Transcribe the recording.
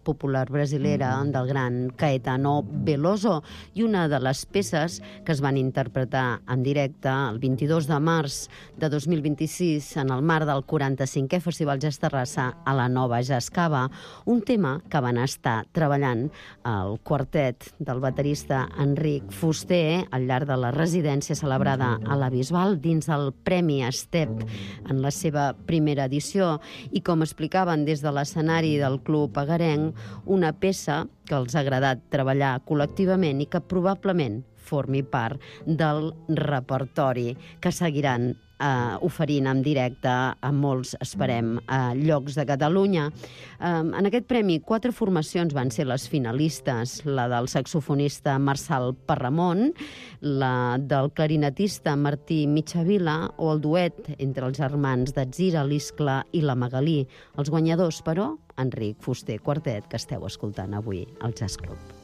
popular brasilera del gran Caetano Veloso, i una de les peces que es van interpretar en directe el 22 de març de 2026 en el marc del 45è Festival Jazz Terrassa a la Nova Jazz Cava, un tema que van estar treballant el quartet del baterista Enric Fuster al llarg de la residència celebrada a la Bisbal dins del Premi Estep en la seva primera edició, i com explicaven des de l'escenari del Club Agarenc, una peça que els ha agradat treballar col·lectivament i que probablement formi part del repertori que seguiran oferint en directe a molts, esperem, llocs de Catalunya. En aquest premi, 4 formacions van ser les finalistes, la del saxofonista Marçal Parramon, la del clarinetista Martí Mitjavila o el duet entre els germans d'Atzira, l'Iscla i la Magalí. Els guanyadors, però, Enric Fuster Quartet, que esteu escoltant avui al Jazz Club.